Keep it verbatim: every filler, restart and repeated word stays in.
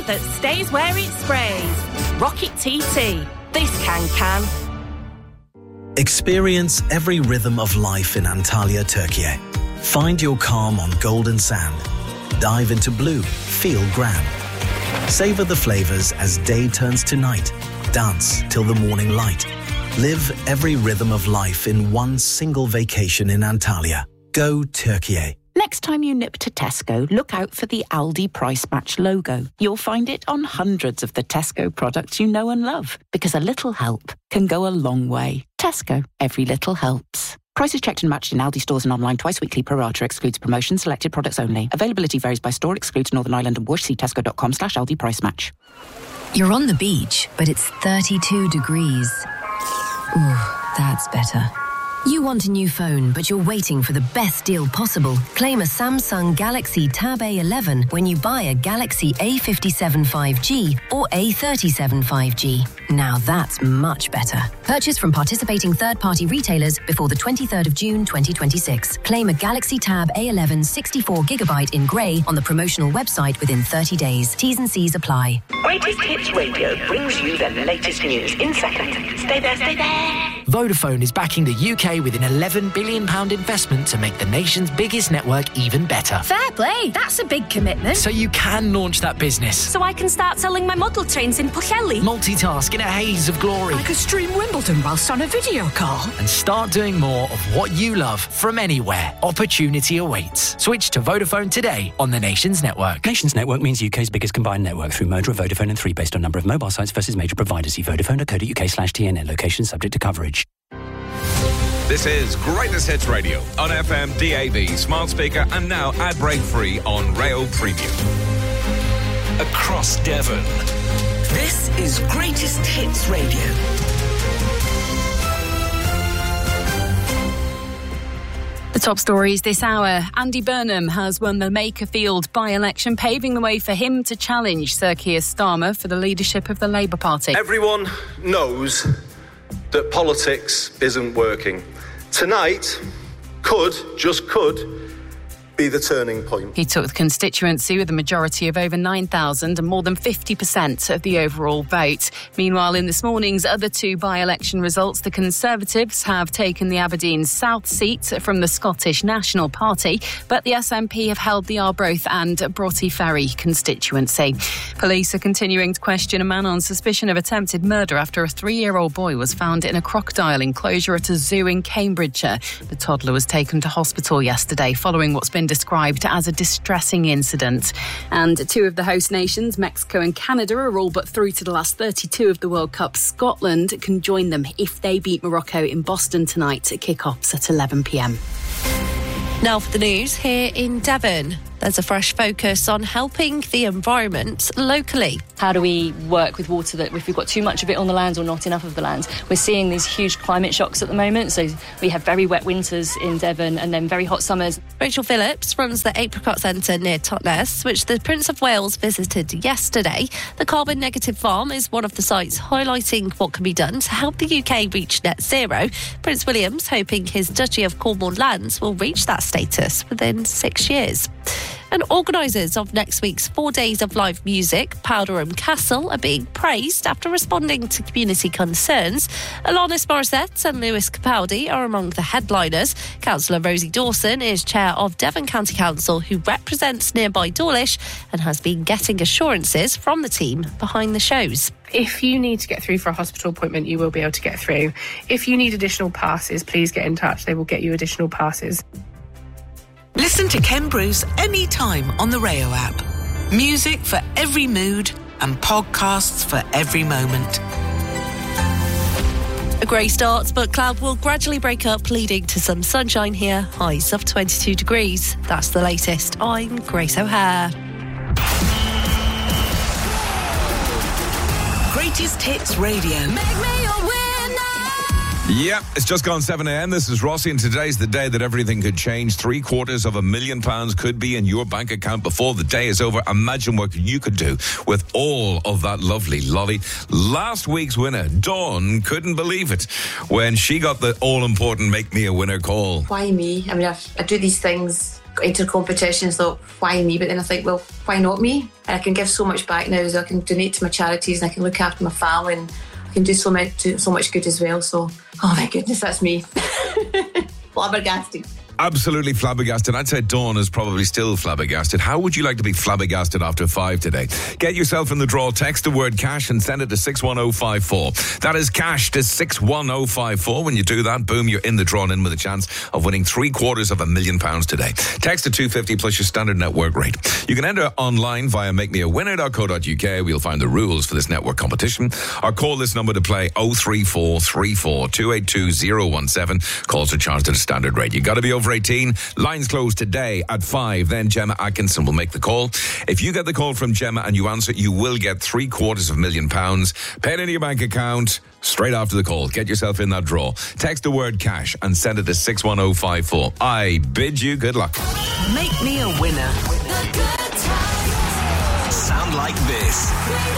that stays where it sprays. Rocket T T. This can can. Experience every rhythm of life in Antalya, Turkey. Find your calm on golden sand. Dive into blue. Feel grand. Savor the flavors as day turns to night. Dance till the morning light. Live every rhythm of life in one single vacation in Antalya. Go Turkey. Next time you nip to Tesco, look out for the Aldi Price Match logo. You'll find it on hundreds of the Tesco products you know and love, because a little help can go a long way. Tesco, every little helps. Prices checked and matched in Aldi stores and online twice weekly per rata. Excludes promotions, selected products only. Availability varies by store. Excludes Northern Ireland and Bush. See tesco.com slash Aldi Price Match. You're on the beach, but it's thirty-two degrees. Ooh, that's better. You want a new phone, but you're waiting for the best deal possible. Claim a Samsung Galaxy Tab A eleven when you buy a Galaxy A fifty-seven five G or A thirty-seven five G. Now that's much better. Purchase from participating third-party retailers before the twenty-third of June twenty twenty-six. Claim a Galaxy Tab A eleven sixty-four gigabyte in grey on the promotional website within thirty days. T's and C's apply. Greatest Hits Radio brings you the latest news in seconds. Stay there, stay there. Vodafone is backing the U K with an eleven billion pounds investment to make the nation's biggest network even better. Fair play, that's a big commitment. So you can launch that business. So I can start selling my model trains in Pwllheli. Multitask in a haze of glory. I could stream Wimbledon whilst on a video call. And start doing more of what you love from anywhere. Opportunity awaits. Switch to Vodafone today on the Nations Network. Nations Network means U K's biggest combined network through merger of Vodafone and three based on number of mobile sites versus major providers. See vodafone.co.uk slash TNN. Location subject to coverage. This is Greatest Hits Radio on F M, D A B, smart speaker, and now ad break free on Rail Premium. Across Devon. This is Greatest Hits Radio. The top stories this hour. Andy Burnham has won the Makerfield by-election, paving the way for him to challenge Sir Keir Starmer for the leadership of the Labour Party. Everyone knows that politics isn't working. Tonight could, just could, be the turning point. He took the constituency with a majority of over nine thousand and more than fifty percent of the overall vote. Meanwhile, in this morning's other two by-election results, the Conservatives have taken the Aberdeen South seat from the Scottish National Party, but the S N P have held the Arbroath and Broughty Ferry constituency. Police are continuing to question a man on suspicion of attempted murder after a three-year-old boy was found in a crocodile enclosure at a zoo in Cambridgeshire. The toddler was taken to hospital yesterday following what's been described as a distressing incident. And two of the host nations, Mexico and Canada, are all but through to the last thirty-two of the World Cup. Scotland can join them if they beat Morocco in Boston tonight at kick-offs at eleven p.m. Now for the news here in Devon. There's a fresh focus on helping the environment locally. How do we work with water that if we've got too much of it on the land or not enough of the land? We're seeing these huge climate shocks at the moment. So we have very wet winters in Devon and then very hot summers. Rachel Phillips runs the Apricot Centre near Totnes, which the Prince of Wales visited yesterday. The carbon negative farm is one of the sites highlighting what can be done to help the U K reach net zero. Prince William's hoping his Duchy of Cornwall lands will reach that status within six years. And organisers of next week's four days of live music, Powderham Castle, are being praised after responding to community concerns. Alanis Morissette and Lewis Capaldi are among the headliners. Councillor Rosie Dawson is chair of Devon County Council, who represents nearby Dawlish and has been getting assurances from the team behind the shows. If you need to get through for a hospital appointment, you will be able to get through. If you need additional passes, please get in touch. They will get you additional passes. Listen to Ken Bruce anytime on the Rayo app. Music for every mood and podcasts for every moment. A grey start, but cloud will gradually break up, leading to some sunshine here. Highs of twenty-two degrees. That's the latest. I'm Grace O'Hare. Greatest Hits Radio. Make me your winner. Yep, it's just gone seven a.m. This is Rossi, and today's the day that everything could change. Three quarters of a million pounds could be in your bank account before the day is over. Imagine what you could do with all of that lovely lolly. Last week's winner, Dawn, couldn't believe it when she got the all-important Make Me a Winner call. Why me? I mean, I've, I do these things got into competitions, thought, why me? But then I think, well, why not me? And I can give so much back now, so I can donate to my charities and I can look after my family and I can do so much, do so much good as well. So, oh my goodness, that's me. Flabbergasted. Absolutely flabbergasted. I'd say Dawn is probably still flabbergasted. How would you like to be flabbergasted after five today? Get yourself in the draw. Text the word cash and send it to six one oh five four. That is cash to six one oh five four. When you do that, boom, you're in the draw and in with a chance of winning three quarters of a million pounds today. Text to two fifty plus your standard network rate. You can enter online via make me a winner dot co dot uk. We'll find the rules for this network competition. Or call this number to play oh three four three four two eight two oh one seven. Calls are charged at a standard rate. You've got to be over eighteen. Lines closed today at five. Then Gemma Atkinson will make the call. If you get the call from Gemma and you answer, you will get three quarters of a million pounds paid into your bank account straight after the call. Get yourself in that draw. Text the word cash and send it to six one oh five four. I bid you good luck. Make me a winner. Sound like this.